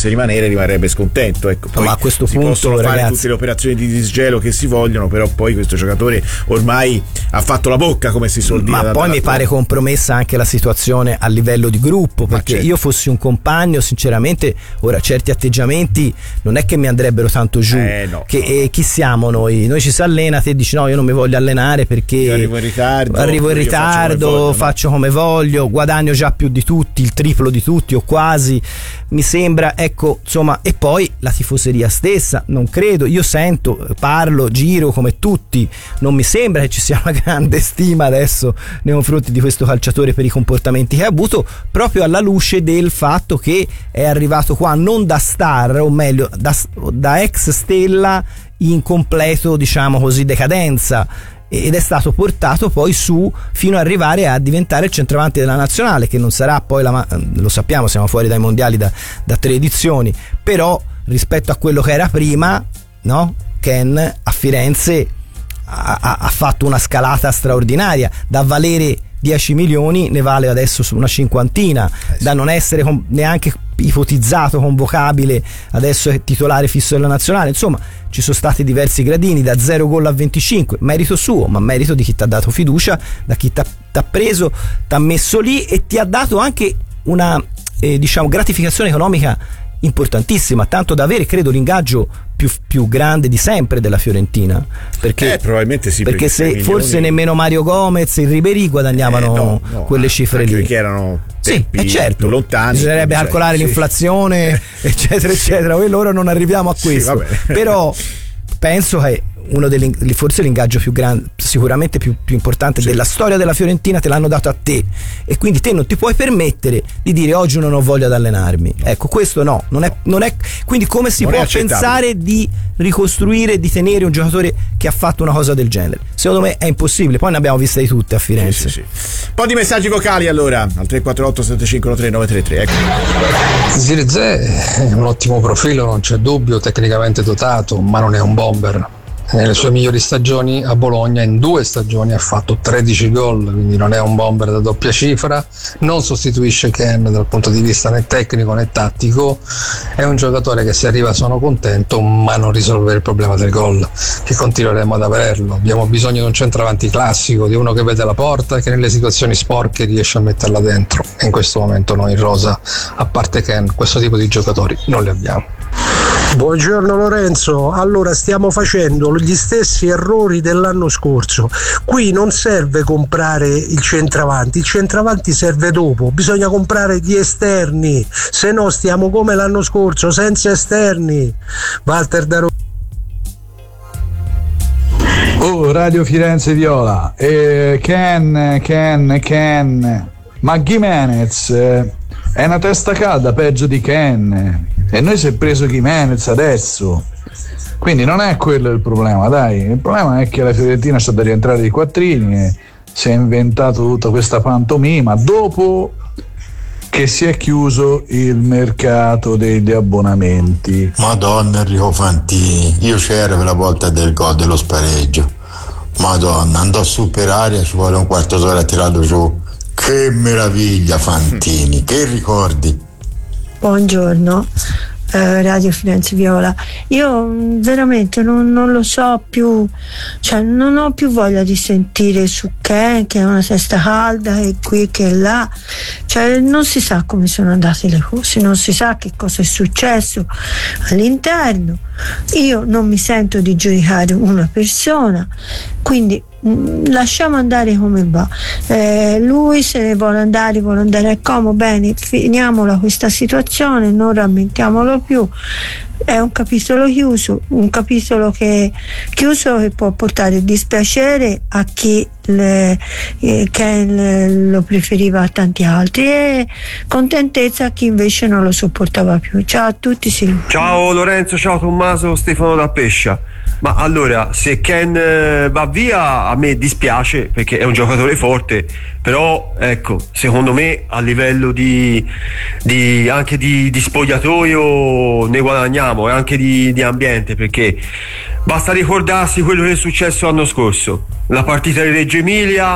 dovesse rimanere rimarrebbe scontento, ecco. Poi ma a questo punto, possono fare ragazzi, tutte le operazioni di disgelo che si vogliono, però poi questo giocatore ormai ha fatto la bocca, come si suol dire. Ma poi mi pare compromessa anche la situazione a livello di gruppo, perché certo, io fossi un compagno, sinceramente ora certi atteggiamenti non è che mi andrebbero tanto giù, chi siamo noi ci si allena, te dici no, io non mi voglio allenare perché io arrivo in ritardo, faccio come voglio, guadagno già più di tutti, il triplo di tutti o quasi, mi sembra, ecco, insomma. E poi la tifoseria stessa, non credo, io sento, parlo, giro come tutti, non mi sembra che ci sia una grande stima adesso nei confronti di questo calciatore per i comportamenti che ha avuto, proprio alla luce del fatto che è arrivato qua non da star, o meglio da ex stella in completo, diciamo così, decadenza, ed è stato portato poi su fino ad arrivare a diventare il centravanti della nazionale, che non sarà poi lo sappiamo, siamo fuori dai mondiali da 3 edizioni, però rispetto a quello che era prima, no? Ken a Firenze ha fatto una scalata straordinaria, da valere 10 milioni ne vale adesso una cinquantina, da non essere neanche ipotizzato convocabile adesso è titolare fisso della nazionale. Insomma, ci sono stati diversi gradini, da 0 gol a 25, merito suo, ma merito di chi ti ha dato fiducia, da chi ti ha preso, ti ha messo lì e ti ha dato anche una diciamo gratificazione economica importantissima, tanto da avere, credo, l'ingaggio più grande di sempre della Fiorentina, perché probabilmente sì, perché se forse nemmeno Mario Gomez e Ribéry guadagnavano quelle cifre lì, perché erano certo lontani, bisognerebbe calcolare l'inflazione eccetera eccetera, e loro non arriviamo a questo, però penso che forse l'ingaggio più grande, sicuramente più importante della storia della Fiorentina te l'hanno dato a te, e quindi te non ti puoi permettere di dire oggi non ho voglia di allenarmi. Ecco, questo non è quindi come si può pensare di ricostruire, di tenere un giocatore che ha fatto una cosa del genere? Secondo me è impossibile. Poi ne abbiamo viste di tutte a Firenze. Sì. Un po' di messaggi vocali allora al 348 7513 933. Ecco. Zirze è un ottimo profilo, non c'è dubbio, tecnicamente dotato, ma non è un bomber. Nelle sue migliori stagioni a Bologna, in 2 stagioni ha fatto 13 gol, quindi non è un bomber da doppia cifra, non sostituisce Ken dal punto di vista né tecnico né tattico, è un giocatore che se arriva sono contento, ma non risolve il problema del gol, che continueremo ad averlo. Abbiamo bisogno di un centravanti classico, di uno che vede la porta e che nelle situazioni sporche riesce a metterla dentro, e in questo momento noi in rosa, a parte Ken, questo tipo di giocatori non li abbiamo. Buongiorno Lorenzo, allora stiamo facendo gli stessi errori dell'anno scorso. Qui non serve comprare il centravanti serve dopo, bisogna comprare gli esterni, se no stiamo come l'anno scorso, senza esterni. Walter da Radio Firenze Viola, Ken, ma Gimenez è una testa calda peggio di Ken, e noi si è preso Gimenez adesso, quindi non è quello il problema, dai. Il problema è che la Fiorentina sta da rientrare di quattrini e si è inventato tutta questa pantomima dopo che si è chiuso il mercato degli abbonamenti. Madonna, Enrico Fantini, io c'ero per la volta del gol dello spareggio, madonna, andò su per aria, ci vuole un quarto d'ora a tirarlo giù. Che meraviglia Fantini, che ricordi. Buongiorno Radio Firenze Viola, io veramente non lo so più, cioè non ho più voglia di sentire su Ken che è una testa calda e qui che là, cioè non si sa come sono andate le cose, non si sa che cosa è successo all'interno. Io non mi sento di giudicare una persona, quindi lasciamo andare come va. Lui se ne vuole andare a Como, bene, finiamola questa situazione, non rammentiamolo più. È un capitolo chiuso, un capitolo chiuso che può portare dispiacere a chi Ken lo preferiva a tanti altri, e contentezza a chi invece non lo sopportava più. Ciao a tutti, Silvio. Ciao Lorenzo, ciao Tommaso, Stefano da Pescia. Ma allora, se Ken va via a me dispiace perché è un giocatore forte, però ecco, secondo me a livello anche di spogliatoio ne guadagniamo, e anche di ambiente, perché basta ricordarsi quello che è successo l'anno scorso, la partita di Reggio Emilia,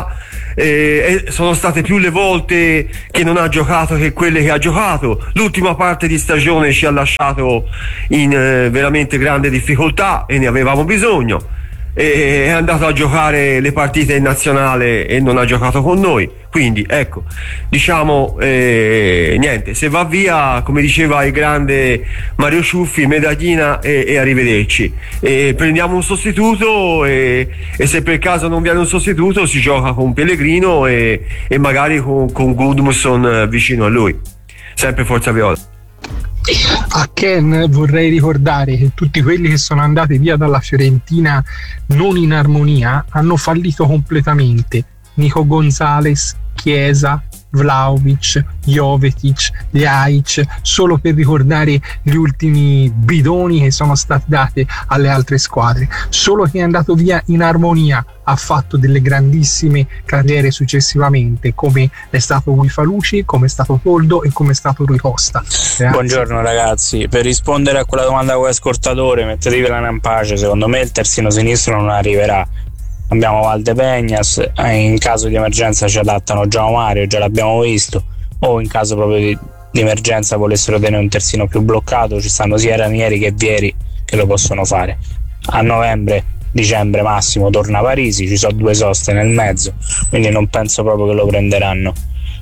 sono state più le volte che non ha giocato che quelle che ha giocato. L'ultima parte di stagione ci ha lasciato in veramente grande difficoltà e ne avevamo bisogno. È andato a giocare le partite in nazionale e non ha giocato con noi, quindi ecco, diciamo niente, se va via, come diceva il grande Mario Ciuffi, medaglina e arrivederci, e prendiamo un sostituto e se per caso non viene un sostituto si gioca con Pellegrino e magari con Gudmundsson vicino a lui. Sempre Forza Viola. A Ken vorrei ricordare che tutti quelli che sono andati via dalla Fiorentina non in armonia hanno fallito completamente. Nico Gonzalez, Chiesa, Vlahovic, Jovetic, Ljajic, solo per ricordare gli ultimi bidoni che sono stati dati alle altre squadre. Solo chi è andato via in armonia ha fatto delle grandissime carriere successivamente, come è stato Guy Falucci, come è stato Toldo e come è stato Rui Costa. Grazie. Buongiorno ragazzi, per rispondere a quella domanda con l'ascoltatore, mettetevela in pace, secondo me il terzino sinistro non arriverà. Abbiamo Valdepegnas, in caso di emergenza ci adattano Gian Mario, già l'abbiamo visto, o in caso proprio di emergenza volessero tenere un terzino più bloccato, ci stanno sia Ranieri che Vieri che lo possono fare. A novembre, dicembre massimo torna Parisi, ci sono 2 soste nel mezzo, quindi non penso proprio che lo prenderanno.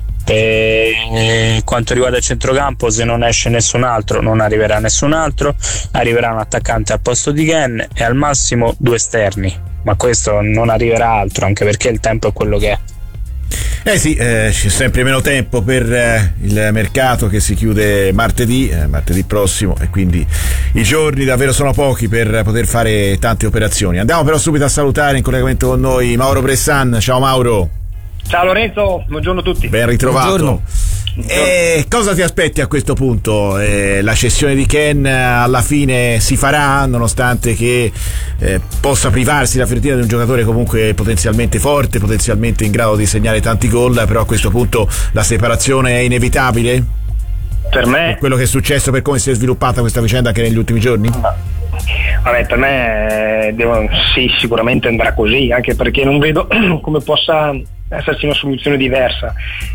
Per quanto riguarda il centrocampo, se non esce nessun altro non arriverà nessun altro, arriverà un attaccante al posto di Ken e al massimo 2 esterni, ma questo non arriverà altro, anche perché il tempo è quello che è. Sì, c'è sempre meno tempo per il mercato che si chiude martedì prossimo, e quindi i giorni davvero sono pochi per poter fare tante operazioni. Andiamo però subito a salutare in collegamento con noi Mauro Bressan. Ciao Mauro. Ciao Lorenzo, buongiorno a tutti. Ben ritrovato. Buongiorno. Cosa ti aspetti a questo punto? La cessione di Ken alla fine si farà, nonostante che possa privarsi la Fiorentina di un giocatore comunque potenzialmente forte, potenzialmente in grado di segnare tanti gol, però a questo punto la separazione è inevitabile? Per me, quello che è successo, per come si è sviluppata questa vicenda anche negli ultimi giorni? Vabbè, per me sì, sicuramente andrà così, anche perché non vedo come possa esserci una soluzione diversa.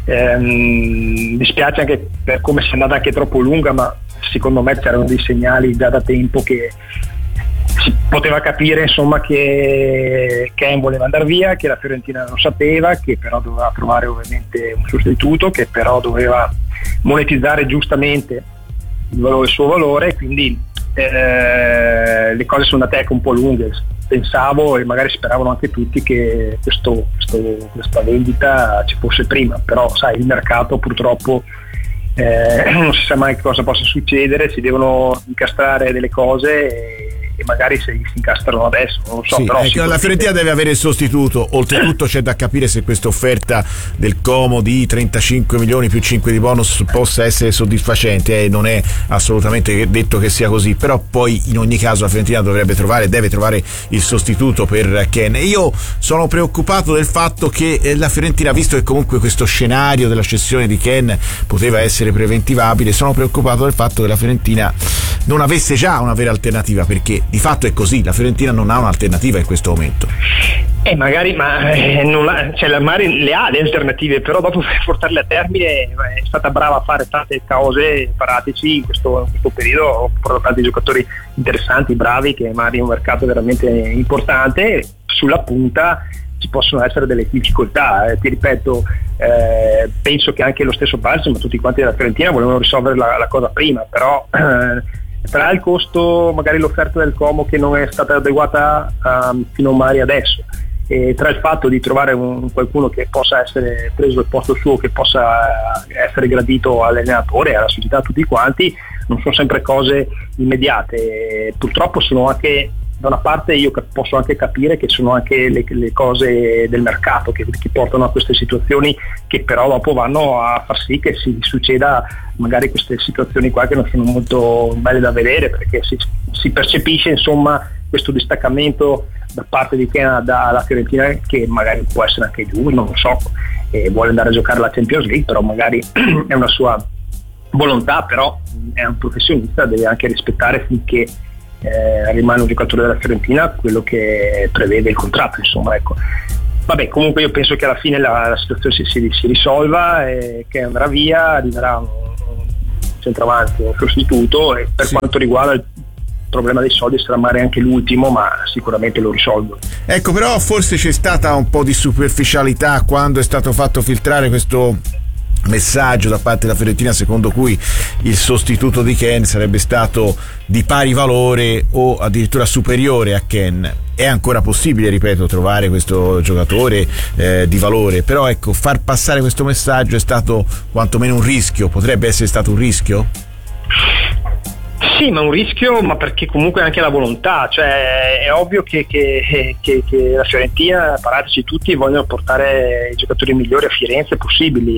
Dispiace anche per come si è andata anche troppo lunga, ma secondo me c'erano dei segnali già da tempo che si poteva capire, insomma, che Ken voleva andare via, che la Fiorentina lo sapeva, che però doveva trovare ovviamente un sostituto, che però doveva monetizzare giustamente il suo valore, quindi le cose sono andate un po' lunghe. Pensavo e magari speravano anche tutti che questa vendita ci fosse prima, però sai, il mercato purtroppo non si sa mai cosa possa succedere, si devono incastrare delle cose e magari se si incastrano adesso, non lo so. Sì, però la Fiorentina deve avere il sostituto. Oltretutto c'è da capire se questa offerta del Como di 35 milioni più 5 di bonus possa essere soddisfacente, non è assolutamente detto che sia così, però poi in ogni caso la Fiorentina deve trovare il sostituto per Ken. Io sono preoccupato del fatto che la Fiorentina, visto che comunque questo scenario della cessione di Ken poteva essere preventivabile, sono preoccupato del fatto che la Fiorentina non avesse già una vera alternativa, perché di fatto è così, la Fiorentina non ha un'alternativa in questo momento. Magari magari le ha le alternative, però dopo per portarle a termine è stata brava a fare tante cose pratici in questo periodo. Ho portato tanti giocatori interessanti, bravi, che magari è un mercato veramente importante. Sulla punta ci possono essere delle difficoltà, ti ripeto, penso che anche lo stesso Balsam, ma tutti quanti della Fiorentina volevano risolvere la cosa prima, però tra il costo, magari l'offerta del Como che non è stata adeguata fino a magari adesso, e tra il fatto di trovare qualcuno che possa essere preso al posto suo, che possa essere gradito all'allenatore, alla società, a tutti quanti, non sono sempre cose immediate. Purtroppo sono anche, da una parte io posso anche capire che sono anche le cose del mercato che portano a queste situazioni, che però dopo vanno a far sì che si succeda magari queste situazioni qua che non sono molto belle da vedere, perché si percepisce, insomma, questo distaccamento da parte di Ken dalla Fiorentina, che magari può essere anche lui, non lo so, vuole andare a giocare la Champions League, però magari è una sua volontà, però è un professionista, deve anche rispettare finché rimane un giocatore della Fiorentina quello che prevede il contratto, insomma, ecco. Vabbè, comunque io penso che alla fine la situazione si risolva e che andrà via, arriverà un centravanti, un sostituto, e per quanto riguarda il problema dei soldi sarà magari anche l'ultimo, ma sicuramente lo risolvo. Ecco, però forse c'è stata un po' di superficialità quando è stato fatto filtrare questo messaggio da parte della Fiorentina secondo cui il sostituto di Ken sarebbe stato di pari valore o addirittura superiore a Ken. È ancora possibile, ripeto, trovare questo giocatore di valore, però ecco, far passare questo messaggio è stato quantomeno un rischio, potrebbe essere stato un rischio? Sì, ma un rischio, ma perché comunque anche la volontà, cioè è ovvio che la Fiorentina, Paratici, tutti vogliono portare i giocatori migliori a Firenze possibili,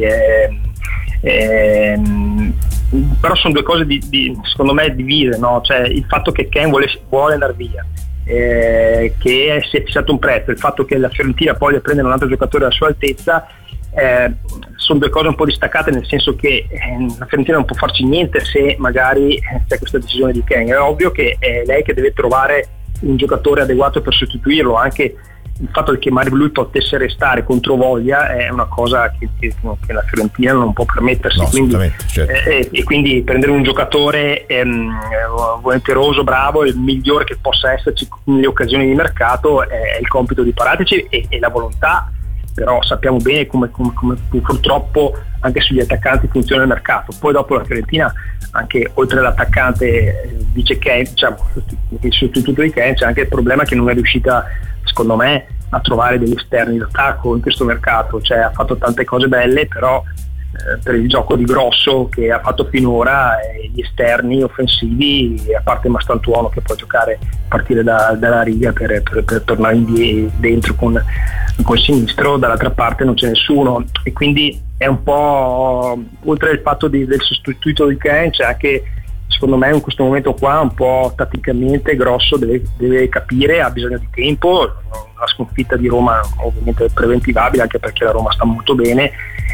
però sono due cose secondo me divise, no? Cioè il fatto che Ken vuole andare via, che si è fissato un prezzo, il fatto che la Fiorentina poi deve prendere un altro giocatore alla sua altezza, sono due cose un po' distaccate, nel senso che la Fiorentina non può farci niente se magari c'è questa decisione di Ken. È ovvio che è lei che deve trovare un giocatore adeguato per sostituirlo, anche il fatto che magari lui potesse restare contro voglia è una cosa che la Fiorentina non può permettersi, no, quindi, certo. E quindi prendere un giocatore volenteroso, bravo, il migliore che possa esserci nelle occasioni di mercato è il compito di Paratici e la volontà. Però sappiamo bene come purtroppo anche sugli attaccanti funziona il mercato. Poi dopo la Fiorentina, anche oltre all'attaccante, dice Ken, diciamo, il sostituto di Ken, c'è anche il problema che non è riuscita, secondo me, a trovare degli esterni d'attacco in questo mercato. Cioè ha fatto tante cose belle, però per il gioco di grosso che ha fatto finora, gli esterni offensivi, a parte Mastantuono che può giocare a partire dalla riga per tornare dentro con il sinistro, dall'altra parte non c'è nessuno, e quindi è un po', oltre al fatto del sostituto di Ken, c'è anche, secondo me, in questo momento qua un po' tatticamente grosso deve capire, ha bisogno di tempo. La sconfitta di Roma ovviamente è preventivabile, anche perché la Roma sta molto bene,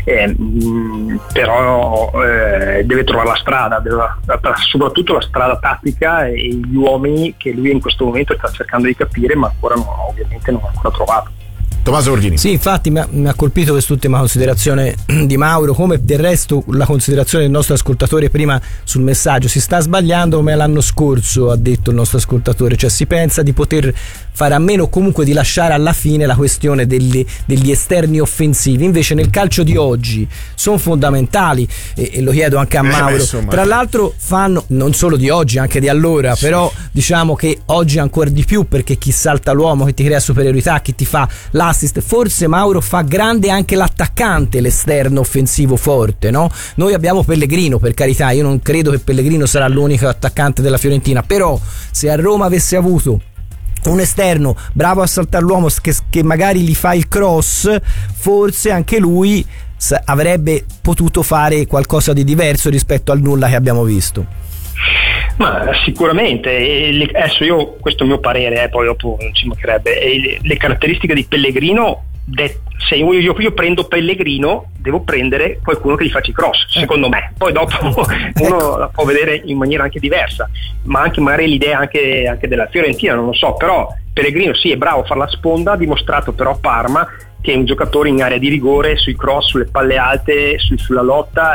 però deve trovare la strada, soprattutto la strada tattica e gli uomini che lui in questo momento sta cercando di capire, ma ancora ovviamente non ha ancora trovato. Tommaso Ordini. Sì, infatti mi ha colpito quest'ultima considerazione di Mauro, come del resto la considerazione del nostro ascoltatore prima sul messaggio. Si sta sbagliando come l'anno scorso, ha detto il nostro ascoltatore, cioè si pensa di poter fare a meno o comunque di lasciare alla fine la questione degli esterni offensivi. Invece nel calcio di oggi sono fondamentali, e lo chiedo anche a Mauro. Tra l'altro fanno, non solo di oggi, anche di allora, sì. Però diciamo che oggi ancora di più, perché chi salta l'uomo, chi ti crea superiorità, chi ti fa l'assist, forse Mauro fa grande anche l'attaccante, l'esterno offensivo forte, no? Noi abbiamo Pellegrino, per carità, io non credo che Pellegrino sarà l'unico attaccante della Fiorentina, però se a Roma avesse avuto un esterno bravo a saltare l'uomo che magari gli fa il cross, forse anche lui avrebbe potuto fare qualcosa di diverso rispetto al nulla che abbiamo visto. Ma sicuramente, adesso questo è il mio parere, poi dopo non ci mancherebbe, le caratteristiche di Pellegrino, se io prendo Pellegrino devo prendere qualcuno che gli faccia i cross, secondo me. Poi dopo uno la può vedere in maniera anche diversa, ma anche magari l'idea anche della Fiorentina, non lo so, però Pellegrino sì, è bravo a fare la sponda, ha dimostrato però a Parma che è un giocatore in area di rigore, sui cross, sulle palle alte, sulla lotta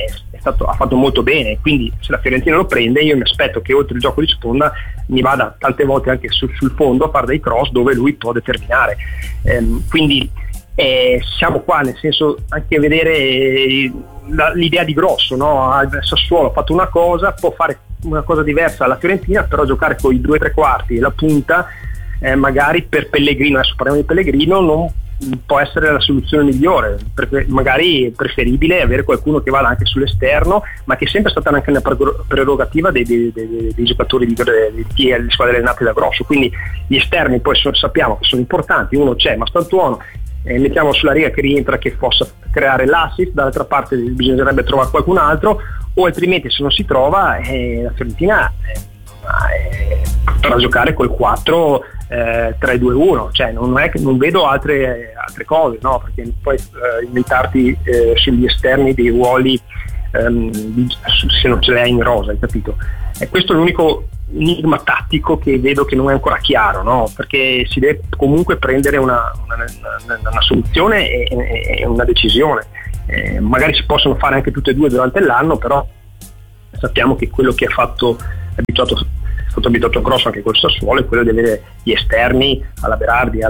ha fatto molto bene, quindi se la Fiorentina lo prende io mi aspetto che oltre il gioco di sponda mi vada tante volte anche sul fondo a fare dei cross dove lui può determinare, quindi siamo qua, nel senso, anche a vedere l'idea di grosso, no? Sassuolo ha fatto una cosa, può fare una cosa diversa alla Fiorentina, però giocare con i 2 3/4 e la punta magari per Pellegrino, adesso parliamo di Pellegrino, non può essere la soluzione migliore, magari è preferibile avere qualcuno che vada anche sull'esterno, ma che è sempre stata anche una prerogativa dei giocatori di chi è le squadre allenate da grosso, quindi gli esterni poi sappiamo che sono importanti, uno c'è, Mastantuono, mettiamo sulla riga che rientra, che possa creare l'assist, dall'altra parte bisognerebbe trovare qualcun altro, o altrimenti se non si trova la Fiorentina potrà giocare col 4-3-2-1, cioè non vedo altre cose, no? Perché poi inventarti sugli esterni dei ruoli se non ce l'hai in rosa, hai capito? E questo è l'unico enigma tattico che vedo che non è ancora chiaro, no? Perché si deve comunque prendere una soluzione e una decisione. Magari si possono fare anche tutte e due durante l'anno, però sappiamo che quello che è stato abituato grosso anche col Sassuolo è quello di avere gli esterni alla Berardi,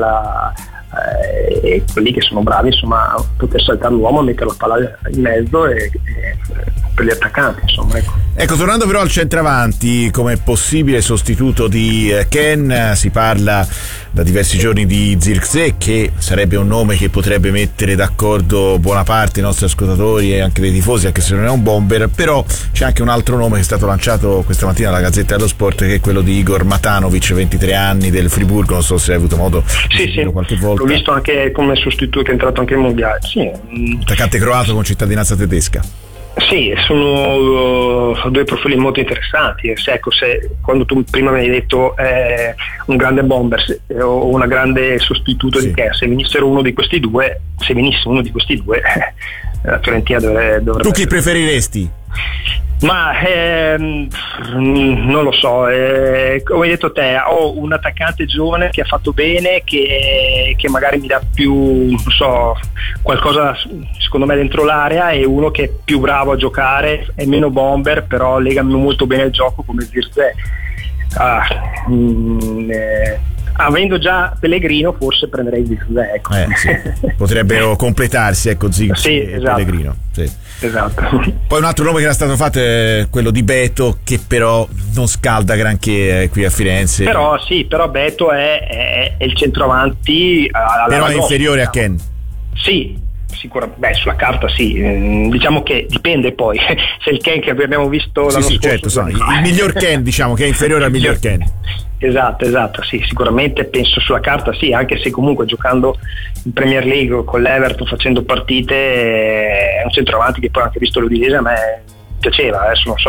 e quelli che sono bravi, insomma, a poter saltare l'uomo, mettere la palla in mezzo e per gli attaccanti, insomma, ecco, tornando però al centravanti come possibile sostituto di Ken, si parla da diversi giorni di Zirkzee, che sarebbe un nome che potrebbe mettere d'accordo buona parte dei nostri ascoltatori e anche dei tifosi, anche se non è un bomber. Però c'è anche un altro nome che è stato lanciato questa mattina alla Gazzetta dello Sport, che è quello di Igor Matanovic, 23 anni, del Friburgo. Non so se hai avuto modo di vedere qualche volta. L'ho visto anche come sostituto, che è entrato anche in mondiale. Attaccante croato con cittadinanza tedesca. Sì, sono due profili molto interessanti. Quando tu prima mi hai detto un grande bomber o una grande sostituto di Ken, se venisse uno di questi due, la Fiorentina dovrebbe. Tu chi preferiresti? Ma non lo so, come hai detto te, ho un attaccante giovane che ha fatto bene, che magari mi dà più, non so, qualcosa secondo me dentro l'area, e uno che è più bravo a giocare, è meno bomber, però lega molto bene il gioco, come Zirkzee. Avendo già Pellegrino, forse prenderei Zirkzee, ecco. Sì. Potrebbero completarsi, ecco, Zirkzee e Pellegrino. Sì. Esatto. Poi un altro nome che era stato fatto è quello di Beto, che però non scalda granché qui a Firenze. Però Beto è il centroavanti, però è inferiore a Ken. Sì, sicuramente. Sulla carta sì, diciamo che dipende poi se il Ken che abbiamo visto l'anno scorso, certo, il miglior Ken, diciamo, che è inferiore al miglior Ken. Esatto, sì, sicuramente penso sulla carta sì, anche se comunque giocando in Premier League con l'Everton, facendo partite, è un centravanti che poi anche visto l'Udinese a me piaceva. Adesso non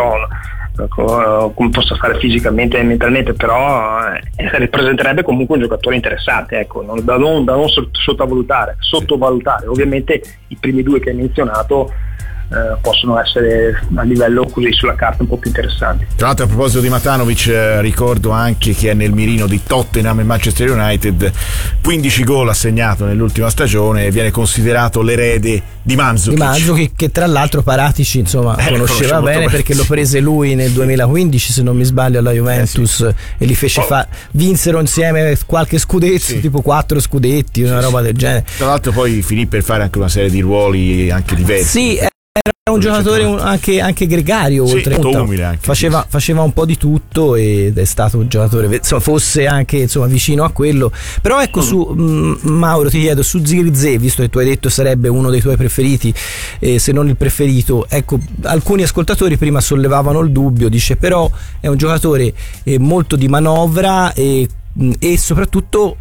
so come possa stare fisicamente e mentalmente, però ripresenterebbe comunque un giocatore interessante, ecco, da non sottovalutare. Ovviamente i primi due che hai menzionato possono essere a livello così sulla carta un po' più interessanti. Tra l'altro, a proposito di Matanovic, ricordo anche che è nel mirino di Tottenham e Manchester United, 15 gol ha segnato nell'ultima stagione e viene considerato l'erede di Mandzukic, che tra l'altro Paratici, insomma, conosceva bene, perché lo prese lui nel 2015, se non mi sbaglio, alla Juventus, e li fece vinsero insieme qualche scudetto, tipo 4 scudetti, una roba del genere. Tra l'altro poi finì per fare anche una serie di ruoli anche diversi. Sì, era un giocatore anche gregario, umile anche, faceva un po' di tutto, ed è stato un giocatore, insomma, fosse anche, insomma, vicino a quello. Però ecco, Mauro, ti chiedo su Zirkzee, visto che tu hai detto sarebbe uno dei tuoi preferiti, se non il preferito, ecco, alcuni ascoltatori prima sollevavano il dubbio, dice però è un giocatore molto di manovra e soprattutto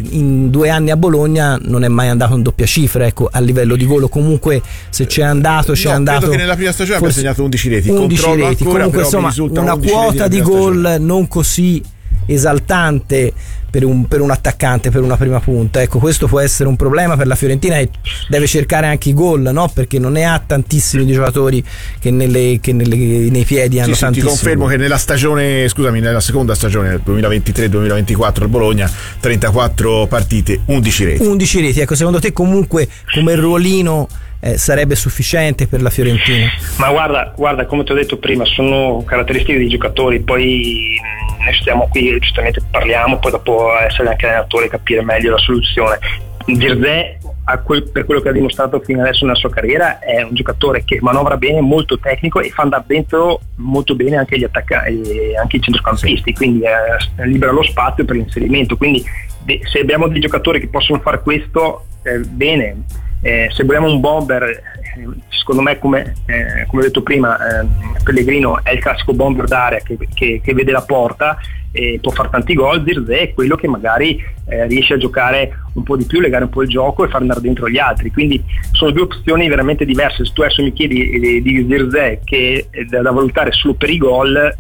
in 2 anni a Bologna non è mai andato in doppia cifra, ecco, a livello di gol. Comunque se c'è andato credo che nella prima stagione abbia segnato 11 reti, comunque insomma una quota di gol non così esaltante per un attaccante, per una prima punta. Ecco, questo può essere un problema per la Fiorentina, e deve cercare anche i gol, no? Perché non ne ha tantissimi giocatori che nei piedi hanno tantissimo. Ti confermo che nella seconda stagione 2023-2024 al Bologna 34 partite, 11 reti. Ecco, secondo te comunque come ruolino sarebbe sufficiente per la Fiorentina? Ma guarda, come ti ho detto prima, sono caratteristiche dei giocatori, poi noi stiamo qui, giustamente parliamo, poi dopo essere anche allenatore, capire meglio la soluzione. Zirkzee, per quello che ha dimostrato fino adesso nella sua carriera, è un giocatore che manovra bene, molto tecnico, e fa andare dentro molto bene anche gli attaccanti, anche i centrocampisti, quindi libera lo spazio per l'inserimento. Quindi se abbiamo dei giocatori che possono fare questo, bene. Se vogliamo un bomber, secondo me, come ho detto prima, Pellegrino è il classico bomber d'area che vede la porta e può fare tanti gol. Zirkzee è quello che magari riesce a giocare un po' di più, legare un po' il gioco e far andare dentro gli altri. Quindi sono due opzioni veramente diverse. Se tu adesso mi chiedi di Zirkzee, che è da valutare solo per i gol,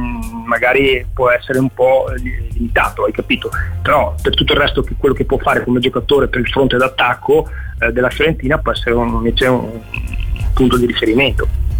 magari può essere un po' limitato, hai capito? Però per tutto il resto, che quello che può fare come giocatore per il fronte d'attacco della Fiorentina può essere invece un punto di riferimento.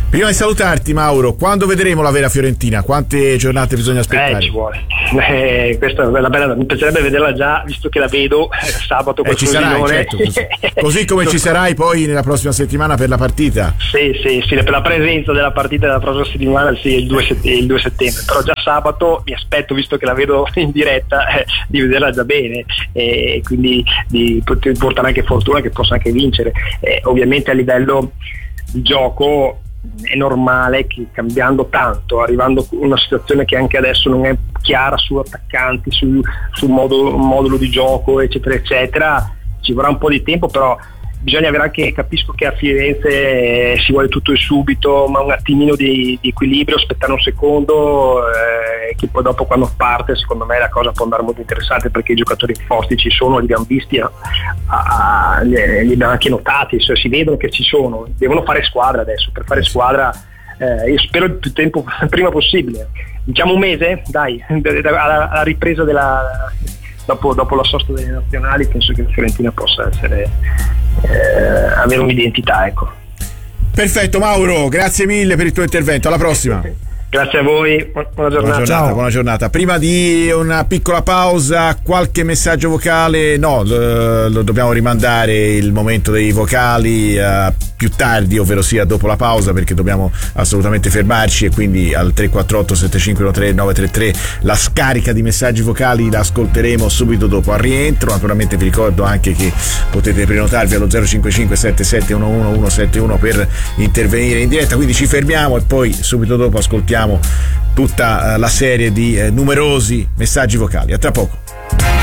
Prima di salutarti, Mauro, quando vedremo la vera Fiorentina? Quante giornate bisogna aspettare? Ci vuole. Questa è una bella, mi piacerebbe vederla già, visto che la vedo sabato con ci sarai, certo, così come ci sarai poi nella prossima settimana per la partita. Sì, per la presenza della partita della prossima settimana, sì, il 2 settembre, però già sabato mi aspetto, visto che la vedo in diretta, di vederla già bene, e quindi di portare anche fortuna che possa anche vincere. Ovviamente a livello di gioco è normale che, cambiando tanto, arrivando a una situazione che anche adesso non è chiara su attaccanti, sul modulo di gioco, eccetera eccetera, ci vorrà un po' di tempo, però bisogna avere anche, capisco che a Firenze si vuole tutto e subito, ma un attimino di equilibrio, aspettare un secondo, che poi dopo, quando parte, secondo me la cosa può andare molto interessante, perché i giocatori forti ci sono, li abbiamo visti, li abbiamo anche notati, si vedono che ci sono, devono fare squadra adesso. Per fare squadra io spero il più tempo prima possibile, diciamo un mese, dai, alla ripresa dopo la sosta delle nazionali, penso che la Fiorentina possa avere un'identità, ecco. Perfetto, Mauro, grazie mille per il tuo intervento, alla prossima. Grazie a voi, buona giornata. Ciao. Buona giornata. Prima di una piccola pausa, qualche messaggio vocale? No, lo dobbiamo rimandare il momento dei vocali più tardi, ovvero sia dopo la pausa, perché dobbiamo assolutamente fermarci, e quindi al 348 7513 933 la scarica di messaggi vocali la ascolteremo subito dopo al rientro. Naturalmente vi ricordo anche che potete prenotarvi allo 055 7711 171 per intervenire in diretta, quindi ci fermiamo e poi subito dopo ascoltiamo tutta la serie di numerosi messaggi vocali. A tra poco.